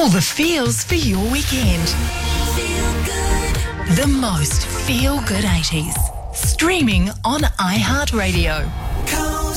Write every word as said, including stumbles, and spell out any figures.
All the feels for your weekend. The most feel-good eighties. Streaming on iHeartRadio.